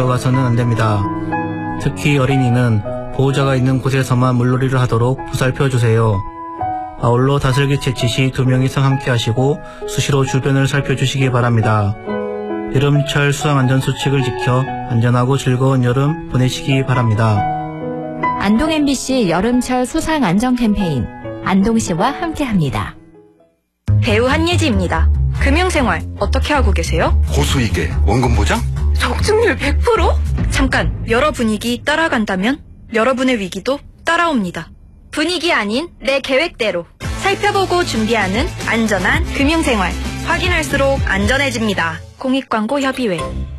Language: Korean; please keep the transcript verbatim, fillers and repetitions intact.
들어가서는 안 됩니다. 특히 어린이는 보호자가 있는 곳에서만 물놀이를 하도록 보살펴 주세요. 아울러 다슬기 채취 시 두 명 이상 함께 하시고 수시로 주변을 살펴주시기 바랍니다. 여름철 수상안전수칙을 지켜 안전하고 즐거운 여름 보내시기 바랍니다. 안동 엠비씨 여름철 수상 안전 캠페인 안동시와 함께합니다. 배우 한예지입니다. 금융생활 어떻게 하고 계세요? 고수익에 원금 보장? 적중률 백 퍼센트? 잠깐, 여러 분위기 따라간다면 여러분의 위기도 따라옵니다. 분위기 아닌 내 계획대로 살펴보고 준비하는 안전한 금융생활. 확인할수록 안전해집니다. 공익광고협의회.